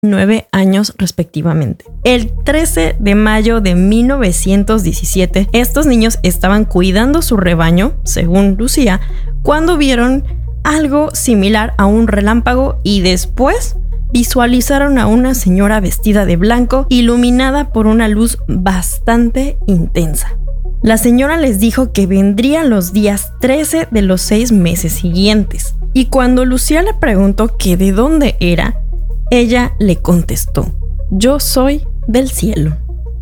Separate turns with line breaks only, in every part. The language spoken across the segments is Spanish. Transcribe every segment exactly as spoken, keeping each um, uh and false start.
nueve años respectivamente. El trece de mayo de mil novecientos diecisiete, estos niños estaban cuidando su rebaño, según Lucía, cuando vieron algo similar a un relámpago y después visualizaron a una señora vestida de blanco, iluminada por una luz bastante intensa. La señora les dijo que vendría los días trece de los seis meses siguientes, y cuando Lucía le preguntó que de dónde era, ella le contestó: yo soy del cielo.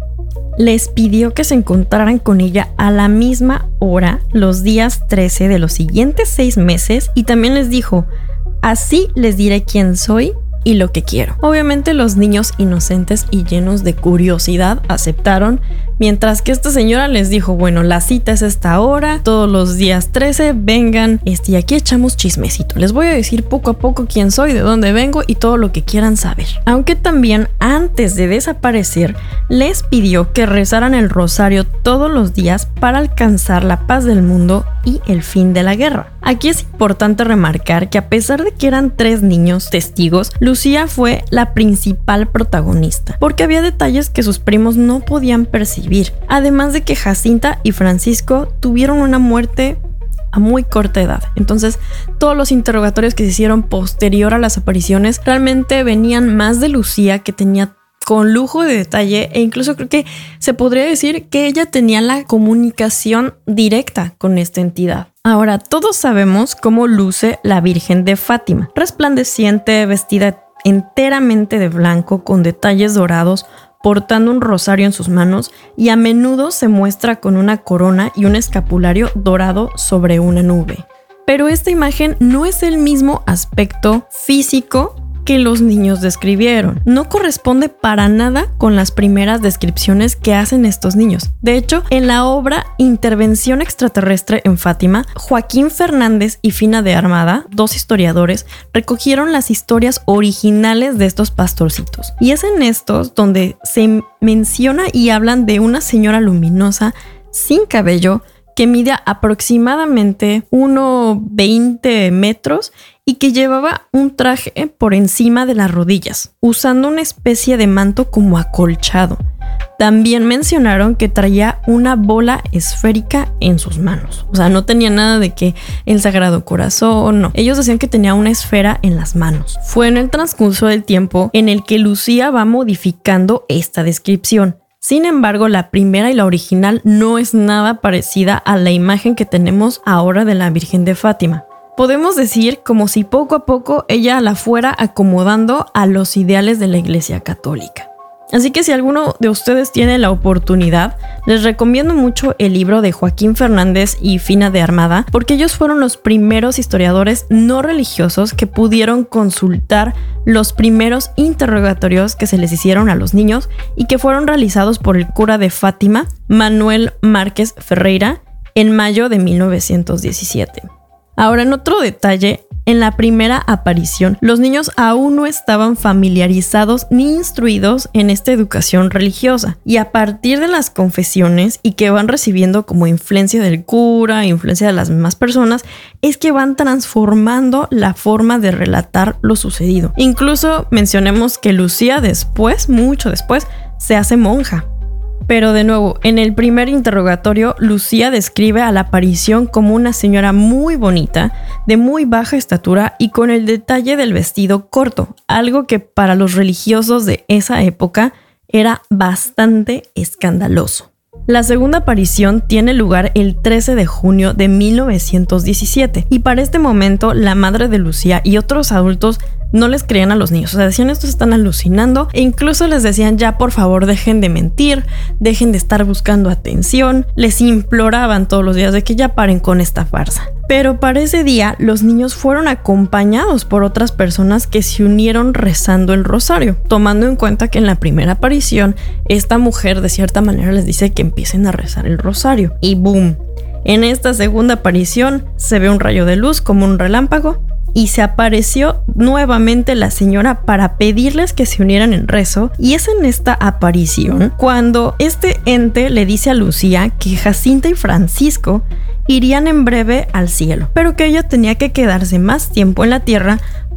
Les pidió que se encontraran con ella a la misma hora los días trece de los siguientes seis meses y también les dijo: así les diré quién soy y lo que quiero. Obviamente los niños inocentes y llenos de curiosidad aceptaron, mientras que esta señora les dijo: bueno, la cita es esta hora, todos los días trece, vengan, este, y aquí echamos chismecito. Les voy a decir poco a poco quién soy, de dónde vengo y todo lo que quieran saber. Aunque también, antes de desaparecer, les pidió que rezaran el rosario todos los días para alcanzar la paz del mundo y el fin de la guerra. Aquí es importante remarcar que a pesar de que eran tres niños testigos, Lucía fue la principal protagonista, porque había detalles que sus primos no podían percibir, además de que Jacinta y Francisco tuvieron una muerte a muy corta edad. Entonces, todos los interrogatorios que se hicieron posterior a las apariciones realmente venían más de Lucía, que tenía con lujo de detalle, e incluso creo que se podría decir que ella tenía la comunicación directa con esta entidad. Ahora, todos sabemos cómo luce la Virgen de Fátima, resplandeciente, vestida enteramente de blanco con detalles dorados, portando un rosario en sus manos, y a menudo se muestra con una corona y un escapulario dorado sobre una nube. Pero esta imagen no es el mismo aspecto físico que los niños describieron. No corresponde para nada con las primeras descripciones que hacen estos niños. De hecho, en la obra Intervención extraterrestre en Fátima, Joaquín Fernández y Fina de Armada, dos historiadores, recogieron las historias originales de estos pastorcitos. Y es en estos donde se menciona y hablan de una señora luminosa sin cabello que mide aproximadamente uno coma veinte metros y que llevaba un traje por encima de las rodillas, usando una especie de manto como acolchado. También mencionaron que traía una bola esférica en sus manos. O sea, no tenía nada de que el Sagrado Corazón, no. Ellos decían que tenía una esfera en las manos. Fue en el transcurso del tiempo en el que Lucía va modificando esta descripción. Sin embargo, la primera y la original no es nada parecida a la imagen que tenemos ahora de la Virgen de Fátima. Podemos decir como si poco a poco ella la fuera acomodando a los ideales de la Iglesia Católica. Así que si alguno de ustedes tiene la oportunidad, les recomiendo mucho el libro de Joaquín Fernández y Fina de Armada, porque ellos fueron los primeros historiadores no religiosos que pudieron consultar los primeros interrogatorios que se les hicieron a los niños y que fueron realizados por el cura de Fátima, Manuel Márquez Ferreira, en mayo de mil novecientos diecisiete. Ahora, en otro detalle, en la primera aparición, los niños aún no estaban familiarizados ni instruidos en esta educación religiosa, y a partir de las confesiones y que van recibiendo como influencia del cura, influencia de las mismas personas, es que van transformando la forma de relatar lo sucedido. Incluso mencionemos que Lucía después, mucho después, se hace monja. Pero de nuevo, en el primer interrogatorio, Lucía describe a la aparición como una señora muy bonita, de muy baja estatura y con el detalle del vestido corto, algo que para los religiosos de esa época era bastante escandaloso. La segunda aparición tiene lugar el trece de junio de mil novecientos diecisiete y para este momento la madre de Lucía y otros adultos no les creían a los niños. O sea, decían, estos están alucinando, e incluso les decían, ya por favor dejen de mentir, dejen de estar buscando atención. Les imploraban todos los días de que ya paren con esta farsa. Pero para ese día los niños fueron acompañados por otras personas que se unieron rezando el rosario, tomando en cuenta que en la primera aparición esta mujer de cierta manera les dice que empiecen a rezar el rosario. Y boom, en esta segunda aparición se ve un rayo de luz como un relámpago y se apareció nuevamente la señora para pedirles que se unieran en rezo, y es en esta aparición cuando este ente le dice a Lucía que Jacinta y Francisco irían en breve al cielo, pero que ella tenía que quedarse más tiempo en la tierra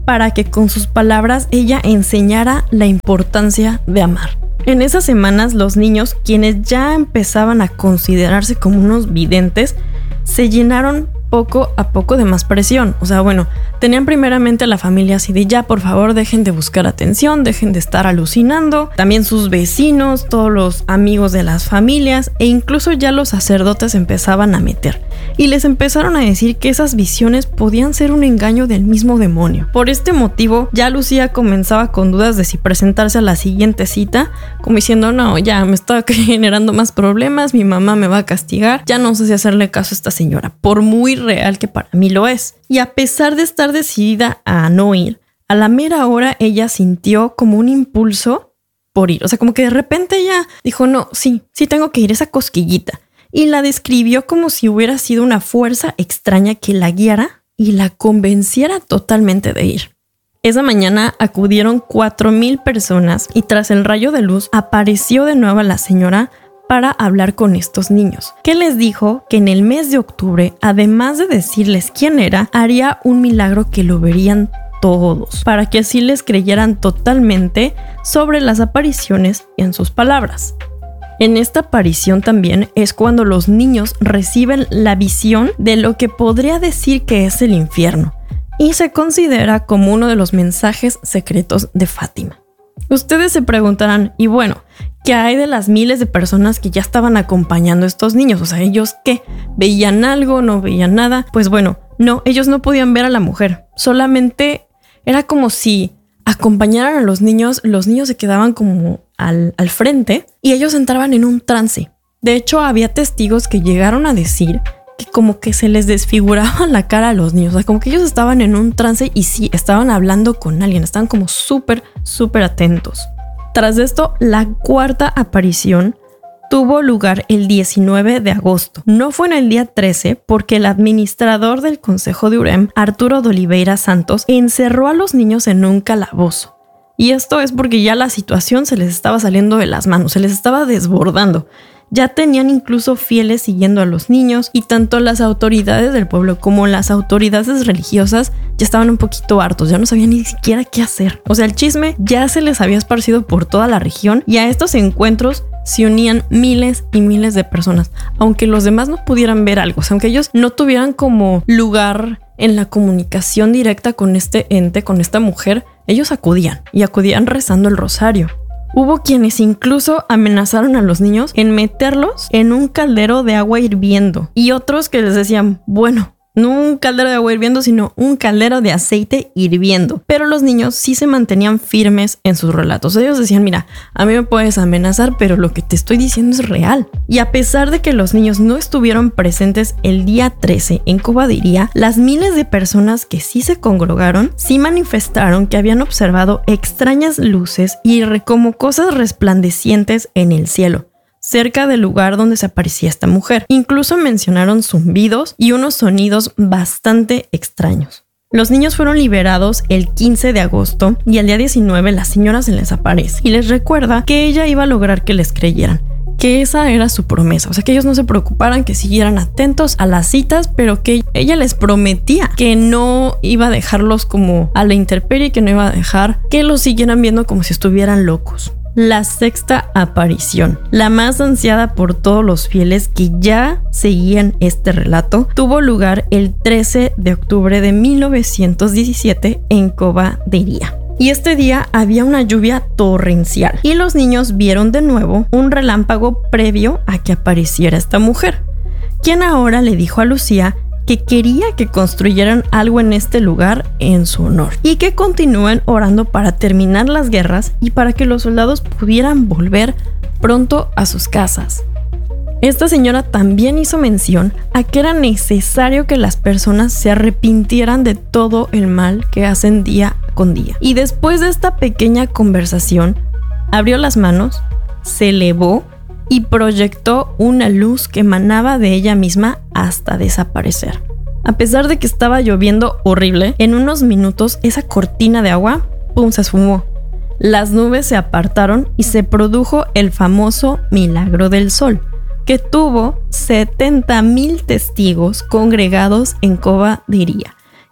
para que con sus palabras ella enseñara la importancia de amar. En esas semanas los niños, quienes ya empezaban a considerarse como unos videntes, se llenaron poco a poco de más presión. O sea, bueno, tenían primeramente a la familia así de ya, por favor, dejen de buscar atención, dejen de estar alucinando. También sus vecinos, todos los amigos de las familias e incluso ya los sacerdotes empezaban a meter. Y les empezaron a decir que esas visiones podían ser un engaño del mismo demonio. Por este motivo, ya Lucía comenzaba con dudas de si presentarse a la siguiente cita, como diciendo, no, ya me está generando más problemas, mi mamá me va a castigar, ya no sé si hacerle caso a esta señora, por muy real que para mí lo es. Y a pesar de estar decidida a no ir, a la mera hora ella sintió como un impulso por ir. O sea, como que de repente ella dijo, no, sí, sí tengo que ir, esa cosquillita. Y la describió como si hubiera sido una fuerza extraña que la guiara y la convenciera totalmente de ir. Esa mañana acudieron cuatro mil personas y tras el rayo de luz apareció de nuevo la señora para hablar con estos niños, que les dijo que en el mes de octubre, además de decirles quién era, haría un milagro que lo verían todos, para que así les creyeran totalmente sobre las apariciones y en sus palabras. En esta aparición también es cuando los niños reciben la visión de lo que podría decir que es el infierno y se considera como uno de los mensajes secretos de Fátima. Ustedes se preguntarán, y bueno, ¿qué hay de las miles de personas que ya estaban acompañando a estos niños? O sea, ¿ellos qué? ¿Veían algo? ¿No veían nada? Pues bueno, no, ellos no podían ver a la mujer. Solamente era como si acompañaran a los niños, los niños se quedaban como al, al frente y ellos entraban en un trance. De hecho, había testigos que llegaron a decir que como que se les desfiguraba la cara a los niños. O sea, como que ellos estaban en un trance y sí, estaban hablando con alguien. Estaban como súper, súper atentos. Tras esto, la cuarta aparición tuvo lugar el diecinueve de agosto. No fue en el día trece porque el administrador del Consejo de Urem, Arturo de Oliveira Santos, encerró a los niños en un calabozo. Y esto es porque ya la situación se les estaba saliendo de las manos, se les estaba desbordando. Ya tenían incluso fieles siguiendo a los niños y tanto las autoridades del pueblo como las autoridades religiosas ya estaban un poquito hartos, ya no sabían ni siquiera qué hacer. O sea, el chisme ya se les había esparcido por toda la región y a estos encuentros se unían miles y miles de personas, aunque los demás no pudieran ver algo, o sea, aunque ellos no tuvieran como lugar en la comunicación directa con este ente, con esta mujer, ellos acudían y acudían rezando el rosario. Hubo quienes incluso amenazaron a los niños en meterlos en un caldero de agua hirviendo y otros que les decían, bueno, no un caldero de agua hirviendo, sino un caldero de aceite hirviendo. Pero los niños sí se mantenían firmes en sus relatos. Ellos decían, mira, a mí me puedes amenazar, pero lo que te estoy diciendo es real. Y a pesar de que los niños no estuvieron presentes el día trece en Cobadiría, las miles de personas que sí se congregaron, sí manifestaron que habían observado extrañas luces y como cosas resplandecientes en el cielo, cerca del lugar donde se aparecía esta mujer. Incluso mencionaron zumbidos y unos sonidos bastante extraños. Los niños fueron liberados el quince de agosto y el día diecinueve la señora se les aparece y les recuerda que ella iba a lograr que les creyeran, que esa era su promesa. O sea, que ellos no se preocuparan, que siguieran atentos a las citas, pero que ella les prometía que no iba a dejarlos como a la intemperie, que no iba a dejar que los siguieran viendo como si estuvieran locos. La sexta aparición, la más ansiada por todos los fieles que ya seguían este relato, tuvo lugar el trece de octubre de mil novecientos diecisiete en Cobadiría. Y este día había una lluvia torrencial y los niños vieron de nuevo un relámpago previo a que apareciera esta mujer, quien ahora le dijo a Lucía que quería que construyeran algo en este lugar en su honor y que continúen orando para terminar las guerras y para que los soldados pudieran volver pronto a sus casas. Esta señora también hizo mención a que era necesario que las personas se arrepintieran de todo el mal que hacen día con día. Y después de esta pequeña conversación, abrió las manos, se elevó y proyectó una luz que emanaba de ella misma hasta desaparecer. A pesar de que estaba lloviendo horrible, en unos minutos esa cortina de agua, ¡pum!, se esfumó. Las nubes se apartaron y se produjo el famoso milagro del sol, que tuvo setenta mil testigos congregados en Cobadiría,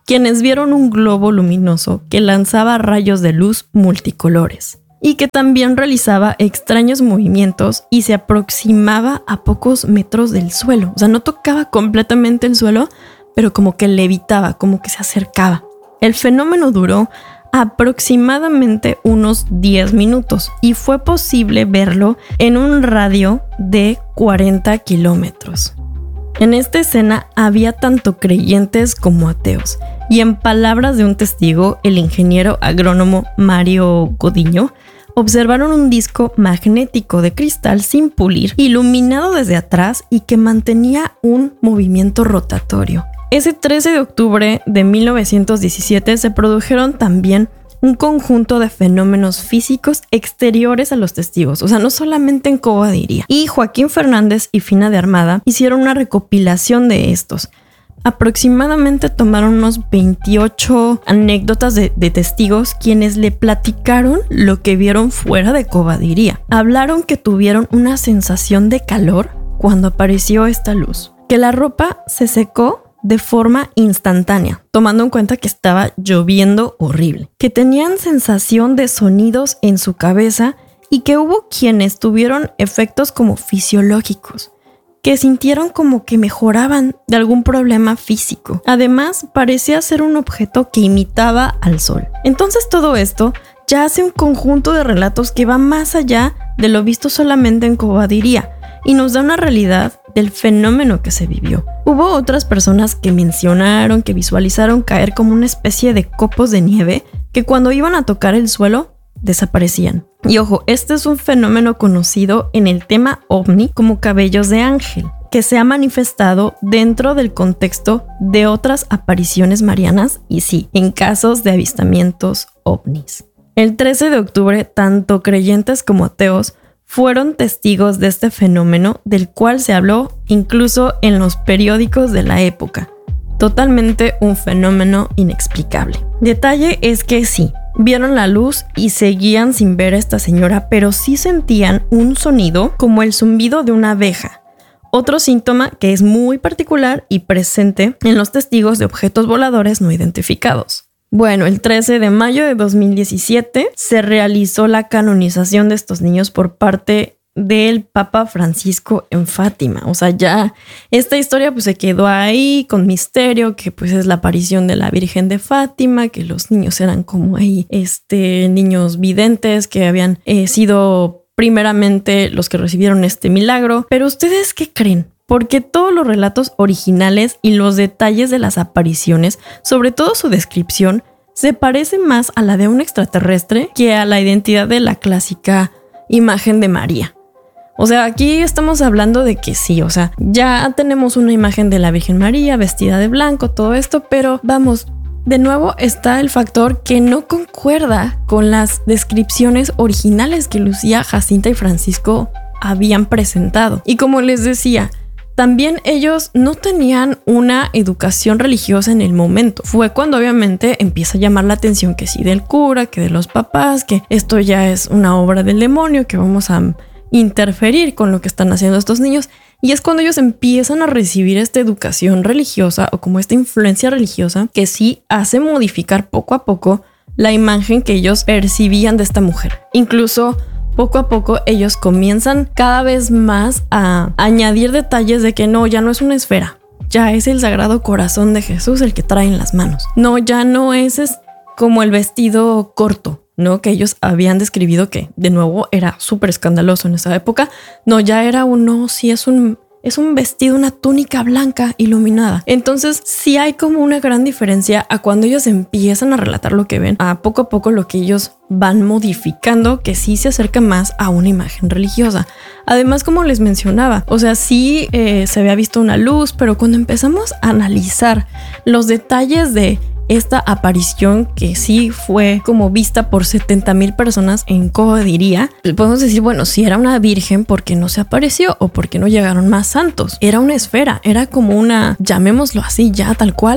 quienes vieron un globo luminoso que lanzaba rayos de luz multicolores y que también realizaba extraños movimientos y se aproximaba a pocos metros del suelo. O sea, no tocaba completamente el suelo, pero como que levitaba, como que se acercaba. El fenómeno duró aproximadamente unos diez minutos y fue posible verlo en un radio de cuarenta kilómetros. En esta escena había tanto creyentes como ateos, y en palabras de un testigo, el ingeniero agrónomo Mario Godiño, observaron un disco magnético de cristal sin pulir, iluminado desde atrás y que mantenía un movimiento rotatorio. Ese trece de octubre de mil novecientos diecisiete se produjeron también un conjunto de fenómenos físicos exteriores a los testigos, o sea, no solamente en Cobadiria. Y Joaquín Fernández y Fina de Armada hicieron una recopilación de estos. Aproximadamente tomaron unos veintiocho anécdotas de, de testigos quienes le platicaron lo que vieron fuera de Cobadiria. Hablaron que tuvieron una sensación de calor cuando apareció esta luz, que la ropa se secó de forma instantánea, tomando en cuenta que estaba lloviendo horrible, que tenían sensación de sonidos en su cabeza y que hubo quienes tuvieron efectos como fisiológicos, que sintieron como que mejoraban de algún problema físico. Además, parecía ser un objeto que imitaba al sol. Entonces todo esto ya hace un conjunto de relatos que va más allá de lo visto solamente en Cobadiria y nos da una realidad del fenómeno que se vivió. Hubo otras personas que mencionaron que visualizaron caer como una especie de copos de nieve que cuando iban a tocar el suelo desaparecían. Y ojo, este es un fenómeno conocido en el tema ovni como cabellos de ángel, que se ha manifestado dentro del contexto de otras apariciones marianas y sí, en casos de avistamientos ovnis. El trece de octubre, tanto creyentes como ateos fueron testigos de este fenómeno del cual se habló incluso en los periódicos de la época. Totalmente un fenómeno inexplicable. Detalle es que sí, vieron la luz y seguían sin ver a esta señora, pero sí sentían un sonido como el zumbido de una abeja. Otro síntoma que es muy particular y presente en los testigos de objetos voladores no identificados. Bueno, el trece de mayo de dos mil diecisiete se realizó la canonización de estos niños por parte del Papa Francisco en Fátima. O sea, ya esta historia pues se quedó ahí con misterio, que pues es la aparición de la Virgen de Fátima, que los niños eran como ahí, este, niños videntes que habían eh, sido primeramente los que recibieron este milagro. Pero ¿ustedes qué creen? Porque todos los relatos originales y los detalles de las apariciones, sobre todo su descripción, se parecen más a la de un extraterrestre que a la identidad de la clásica imagen de María. O sea, aquí estamos hablando de que sí, o sea, ya tenemos una imagen de la Virgen María vestida de blanco, todo esto, pero vamos, de nuevo está el factor que no concuerda con las descripciones originales que Lucía, Jacinta y Francisco habían presentado. Y como les decía, también ellos no tenían una educación religiosa en el momento. Fue cuando obviamente empieza a llamar la atención que sí del cura, que de los papás, que esto ya es una obra del demonio, que vamos a interferir con lo que están haciendo estos niños. Y es cuando ellos empiezan a recibir esta educación religiosa o como esta influencia religiosa que sí hace modificar poco a poco la imagen que ellos percibían de esta mujer. Incluso poco a poco ellos comienzan cada vez más a añadir detalles de que no, ya no es una esfera, ya es el Sagrado Corazón de Jesús el que trae en las manos. No, ya no es, es como el vestido corto, ¿no? Que ellos habían describido que, de nuevo, era súper escandaloso en esa época. No, ya era un, no, sí es un... Es un vestido, una túnica blanca iluminada. Entonces sí hay como una gran diferencia a cuando ellos empiezan a relatar lo que ven, a poco a poco lo que ellos van modificando, que sí se acerca más a una imagen religiosa. Además, como les mencionaba, o sea, sí eh, se había visto una luz, pero cuando empezamos a analizar los detalles de esta aparición que sí fue como vista por setenta mil personas en Cobadiria, podemos decir, bueno, si era una virgen, ¿por qué no se apareció? ¿O por qué no llegaron más santos? Era una esfera, era como una, llamémoslo así ya tal cual,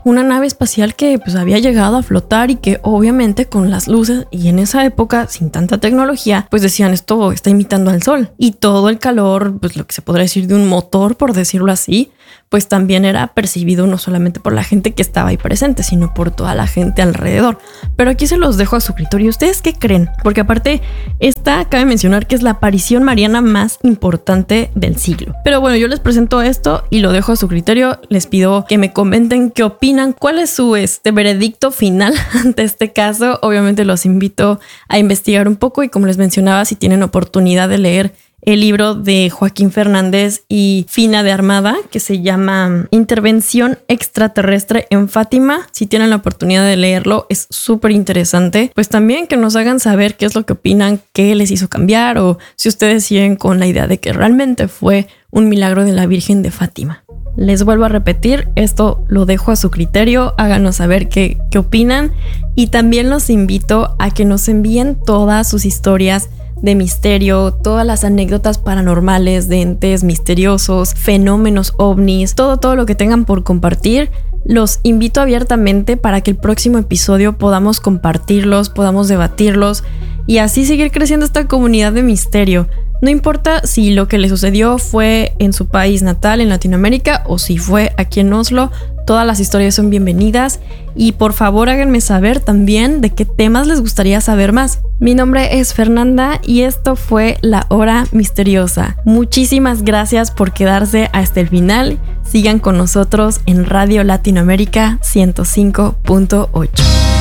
una nave espacial que pues había llegado a flotar y que obviamente con las luces, y en esa época sin tanta tecnología, pues decían esto está imitando al sol, y todo el calor, pues lo que se podría decir de un motor, por decirlo así, pues también era percibido no solamente por la gente que estaba ahí presente, sino por toda la gente alrededor. Pero aquí se los dejo a su criterio. ¿Ustedes qué creen? Porque aparte, esta cabe mencionar que es la aparición mariana más importante del siglo. Pero bueno, yo les presento esto y lo dejo a su criterio. Les pido que me comenten qué opinan, cuál es su este, veredicto final ante este caso. Obviamente los invito a investigar un poco y, como les mencionaba, si tienen oportunidad de leer el libro de Joaquín Fernández y Fina de Armada, que se llama Intervención Extraterrestre en Fátima. Si tienen la oportunidad de leerlo, es súper interesante. Pues también que nos hagan saber qué es lo que opinan, qué les hizo cambiar, o si ustedes siguen con la idea de que realmente fue un milagro de la Virgen de Fátima. Les vuelvo a repetir, esto lo dejo a su criterio, háganos saber qué, qué opinan, y también los invito a que nos envíen todas sus historias de misterio, todas las anécdotas paranormales de entes misteriosos, fenómenos ovnis, todo, todo lo que tengan por compartir. Los invito abiertamente para que el próximo episodio podamos compartirlos, podamos debatirlos y así seguir creciendo esta comunidad de misterio. No importa si lo que le sucedió fue en su país natal, en Latinoamérica, o si fue aquí en Oslo, todas las historias son bienvenidas. Y por favor háganme saber también de qué temas les gustaría saber más. Mi nombre es Fernanda y esto fue La Hora Misteriosa. Muchísimas gracias por quedarse hasta el final. Sigan con nosotros en Radio Latinoamérica ciento cinco punto ocho.